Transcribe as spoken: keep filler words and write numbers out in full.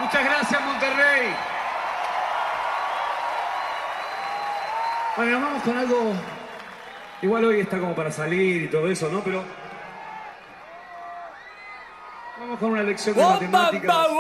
Muchas gracias, Monterrey. Bueno, nos vamos con algo... Igual hoy está como para salir y todo eso, ¿no? Pero... Vamos con una lección de matemáticas.